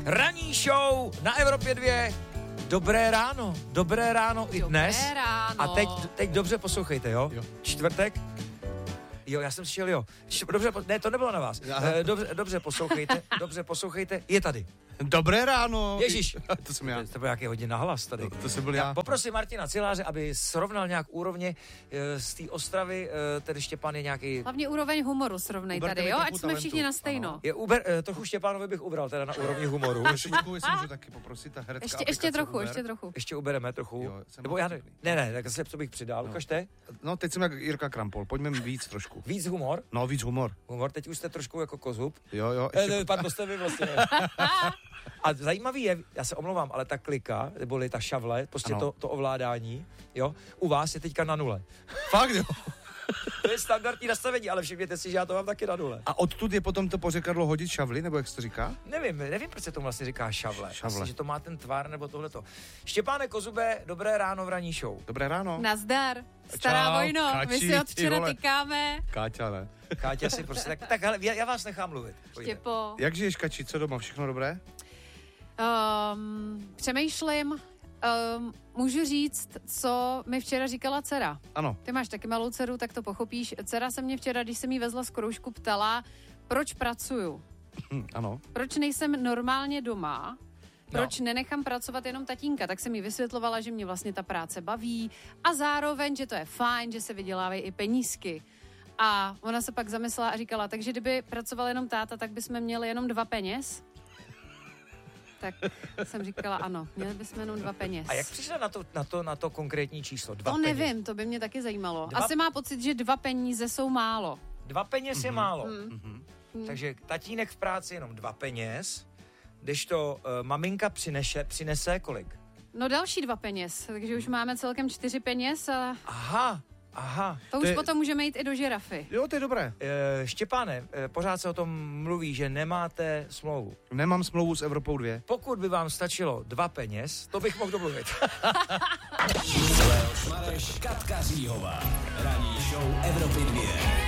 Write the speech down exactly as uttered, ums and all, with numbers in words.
Ranní show na Evropě dva. Dobré ráno, dobré ráno i dnes. Dobré ráno. A teď, teď dobře poslouchejte, jo? Jo. Čtvrtek. Jo, já jsem slyšel, jo. Dobře, ne, to nebylo na vás. Eh, Dobře, dobře poslouchejte, dobře poslouchejte, je tady. Dobré ráno. Ježíš. To jsem já. To byl nějaký hodně nahlas tady. To, to jsem byl já. Poprosím Martina Ciláře, aby srovnal nějak úrovně e, z té Ostravy, e, tedy Štěpán je nějaký... Hlavně úroveň humoru srovnej Uberte tady, mi jo? trochu Ať jsme talentu. všichni na stejno. Ano. Je Uber, e, trochu Štěpánovi bych ubral teda na úrovni humoru. Trošku, jestli můžu taky poprosit, ta herecká Ještě, ještě aplikace trochu, Uber. ještě trochu. Ještě ubereme trochu. Jo, jsem Nebo já ne, vtipný. ne, ne, tak se co bych přidal, No. ukažte. No, teď jsem jak Jirka Krampol, pojďme víc trošku. Víc humor. No, víc humor. Humor, teď už jste trošku jako kozub. Jo, jo, E, ještě... ne, pan jste vy vlastně. A zajímavý je, já se omlouvám, ale ta klika, neboli ta šavle, prostě Ano. to, to ovládání, jo, u vás je teďka na nule. Fakt, jo. To je standardní nastavení, ale všimněte si, že já to mám taky na nule. A odtud je potom to pořekadlo hodit šavly, nebo jak se to říká? Nevím, nevím, proč se tomu vlastně říká šavle. Šavle. Myslím, že to má ten tvar nebo tohleto. Štěpáne Kozube, dobré ráno v ranní show. Dobré ráno. Nazdar. Stará Čau, Vojno, my Kači, si od ty včera vole. tykáme. Káťa, ne? Káťa si prostě, tak, tak hele, já, já vás nechám mluvit. Pojďte. Štěpo. Jak žiješ, Kači, co doma, všechno dobré? Um, přemýšlím, um, můžu říct, co mi včera říkala dcera. Ano. Ty máš taky malou dceru, tak to pochopíš. Dcera se mě včera, když jsem jí vezla z kroužku, ptala, proč pracuju. Hm, ano. Proč nejsem normálně doma? Proč No. nenechám pracovat jenom tatínka? Tak jsem jí vysvětlovala, že mě vlastně ta práce baví a zároveň, že to je fajn, že se vydělávají i penízky. A ona se pak zamyslela a říkala, takže kdyby pracoval jenom táta, tak bychom měli jenom dva peněz? Tak jsem říkala, ano, měli bychom jenom dva peněz. A jak přišla na to, na to, na to konkrétní číslo? Dva To peněz. nevím, to by mě taky zajímalo. Dva- Asi má pocit, že dva peníze jsou málo. Dva peněz je málo. Mhm. Takže tatínek v práci jenom dva peněz, kdežto uh, maminka přinese, přinese kolik? No další dva peněz, takže už máme celkem čtyři peněz a Aha, aha. to, To už je- potom můžeme jít i do žirafy. Jo, to je dobré. E, Štěpáne, e, pořád se o tom mluví, že nemáte smlouvu. Nemám smlouvu s Evropou dvě. Pokud by vám stačilo dva peněz, to bych mohl domluvit. Mareš, Katka Říhová. Ranní show Evropy dva.